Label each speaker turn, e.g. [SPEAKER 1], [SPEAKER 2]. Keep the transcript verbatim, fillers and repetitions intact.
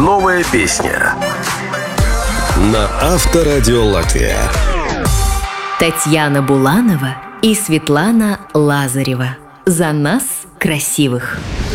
[SPEAKER 1] Новая песня
[SPEAKER 2] на Авторадио Латвия.
[SPEAKER 3] Татьяна Буланова и Светлана Лазарева. За нас красивых.